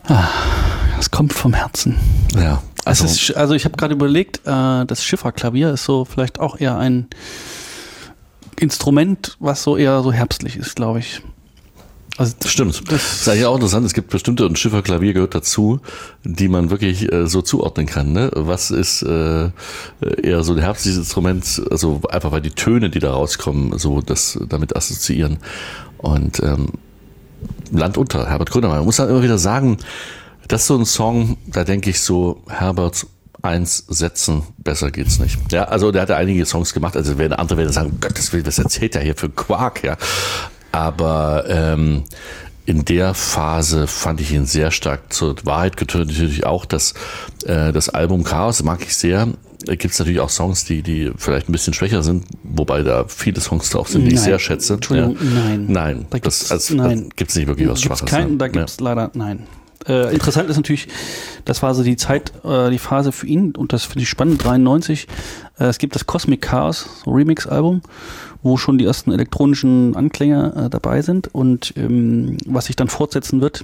Das kommt vom Herzen. Ja. Also ich habe gerade überlegt, das Schifferklavier ist so vielleicht auch eher ein Instrument, was so eher so herbstlich ist, glaube ich. Also stimmt. Das ist eigentlich auch interessant. Es gibt bestimmte, und Schifferklavier gehört dazu, die man wirklich so zuordnen kann. Ne? Was ist eher so ein herbstliches Instrument, also einfach weil die Töne, die da rauskommen, so das damit assoziieren. Und Land unter, Herbert Grönemeyer. Man muss dann immer wieder sagen, das ist so ein Song, da denke ich so, Herbert, 1 setzen, besser geht's nicht. Ja, also der hat ja einige Songs gemacht, also andere werden sagen, Gottes Willen, was erzählt er hier für Quark, ja. Aber in der Phase fand ich ihn sehr stark zur Wahrheit getönt. Natürlich auch das Album Chaos mag ich sehr. Da gibt es natürlich auch Songs, die vielleicht ein bisschen schwächer sind, wobei da viele Songs drauf sind, die ich sehr schätze. Entschuldigung, ja. Nein. Da gibt es nicht wirklich was Schwaches. Da gibt es leider, nein. Interessant ist natürlich, das war so die Zeit, die Phase für ihn, und das finde ich spannend, 93. Es gibt das Cosmic Chaos, so Remix-Album, wo schon die ersten elektronischen Anklänge dabei sind, und was sich dann fortsetzen wird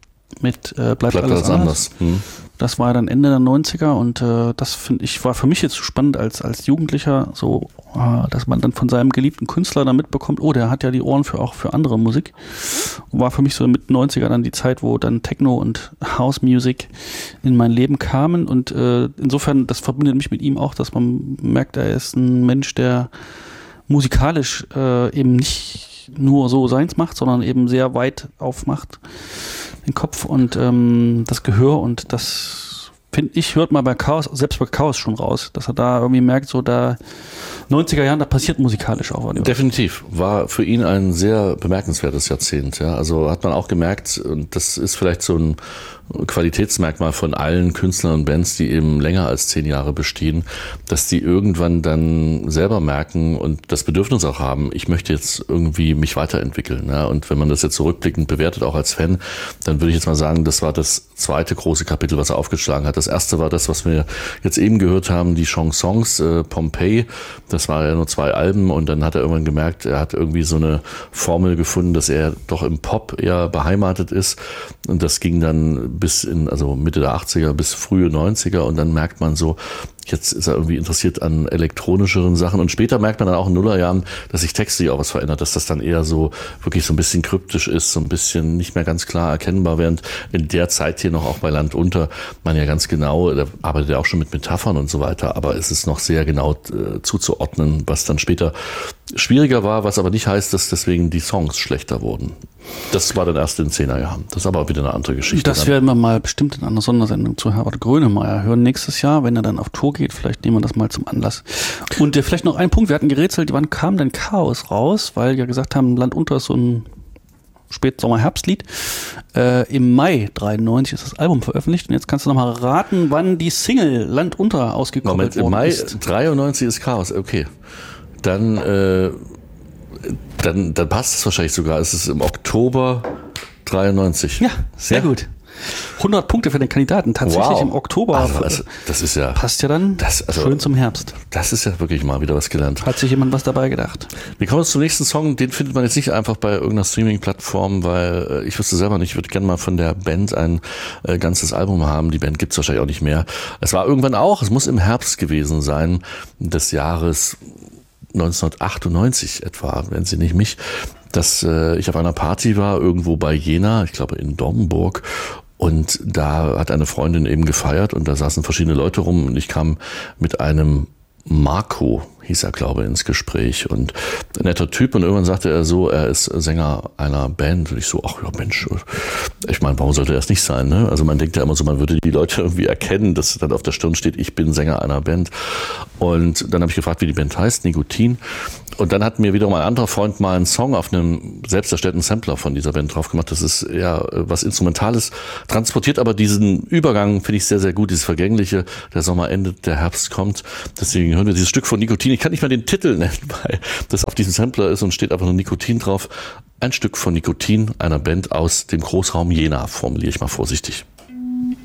mit Bleibt alles anders. Das war dann Ende der 90er, und das finde ich, war für mich jetzt so spannend als Jugendlicher, so, dass man dann von seinem geliebten Künstler dann mitbekommt, oh, der hat ja die Ohren auch für andere Musik. Und war für mich so mit 90er dann die Zeit, wo dann Techno und House Music in mein Leben kamen, und insofern, das verbindet mich mit ihm auch, dass man merkt, er ist ein Mensch, der musikalisch eben nicht nur so seins macht, sondern eben sehr weit aufmacht, den Kopf und das Gehör, und das, finde ich, hört man bei Chaos, selbst bei Chaos schon raus, dass er da irgendwie merkt, so da 90er Jahren, da passiert musikalisch auch was. Definitiv. War für ihn ein sehr bemerkenswertes Jahrzehnt. Ja. Also hat man auch gemerkt, und das ist vielleicht so ein Qualitätsmerkmal von allen Künstlern und Bands, die eben länger als 10 Jahre bestehen, dass die irgendwann dann selber merken und das Bedürfnis auch haben, ich möchte jetzt irgendwie mich weiterentwickeln. Ja. Und wenn man das jetzt zurückblickend bewertet, auch als Fan, dann würde ich jetzt mal sagen, das war das zweite große Kapitel, was er aufgeschlagen hat. Das erste war das, was wir jetzt eben gehört haben, die Chansons, Pompeii. Das war ja nur 2 Alben, und dann hat er irgendwann gemerkt, er hat irgendwie so eine Formel gefunden, dass er doch im Pop eher beheimatet ist, und das ging dann bis also Mitte der 80er bis frühe 90er, und dann merkt man so, jetzt ist er irgendwie interessiert an elektronischeren Sachen, und später merkt man dann auch in Nullerjahren, dass sich textlich auch was verändert, dass das dann eher so wirklich so ein bisschen kryptisch ist, so ein bisschen nicht mehr ganz klar erkennbar, während in der Zeit hier noch auch bei Land unter man ja ganz genau, da arbeitet er auch schon mit Metaphern und so weiter, aber es ist noch sehr genau zuzuordnen, was dann später schwieriger war, was aber nicht heißt, dass deswegen die Songs schlechter wurden. Das war dann erst in den 10er Jahren. Das ist aber auch wieder eine andere Geschichte. Das werden wir mal bestimmt in einer Sondersendung zu Herbert Grönemeyer hören nächstes Jahr, wenn er dann auf Tour geht. Vielleicht nehmen wir das mal zum Anlass. Und vielleicht noch ein Punkt. Wir hatten gerätselt, wann kam denn Chaos raus? Weil wir gesagt haben, Land unter ist so ein Spätsommer-Herbstlied. Im Mai 93 ist das Album veröffentlicht. Und jetzt kannst du noch mal raten, wann die Single Land unter ausgekoppelt worden ist. Im Mai 93 ist Chaos. Okay. Dann passt es wahrscheinlich sogar. Es ist im Oktober 93. Ja, sehr gut. 100 Punkte für den Kandidaten. Tatsächlich im Oktober. Also, das ist ja, passt ja dann schön zum Herbst. Das ist ja wirklich mal wieder was gelernt. Hat sich jemand was dabei gedacht? Wir kommen jetzt zum nächsten Song. Den findet man jetzt nicht einfach bei irgendeiner Streaming-Plattform, weil ich wüsste selber nicht, ich würde gerne mal von der Band ein ganzes Album haben. Die Band gibt es wahrscheinlich auch nicht mehr. Es war irgendwann auch, es muss im Herbst gewesen sein, des Jahres 1998 etwa, wenn Sie nicht mich, dass ich auf einer Party war, irgendwo bei Jena, ich glaube in Domburg, und da hat eine Freundin eben gefeiert, und da saßen verschiedene Leute rum, und ich kam mit einem Marco, hieß er, glaube ich, ins Gespräch, und ein netter Typ, und irgendwann sagte er so, er ist Sänger einer Band, und ich so, ach ja Mensch, ich meine, warum sollte er es nicht sein, ne? Also man denkt ja immer so, man würde die Leute irgendwie erkennen, dass dann auf der Stirn steht, ich bin Sänger einer Band, und dann habe ich gefragt, wie die Band heißt, Nikotin, und dann hat mir wiederum ein anderer Freund mal einen Song auf einem selbst erstellten Sampler von dieser Band drauf gemacht. Das ist ja was Instrumentales, transportiert aber diesen Übergang, finde ich sehr, sehr gut, dieses Vergängliche, der Sommer endet, der Herbst kommt, deswegen hören wir dieses Stück von Nikotin. Ich kann nicht mal den Titel nennen, weil das auf diesem Sampler ist und steht einfach nur Nikotin drauf. Ein Stück von Nikotin, einer Band aus dem Großraum Jena, formuliere ich mal vorsichtig.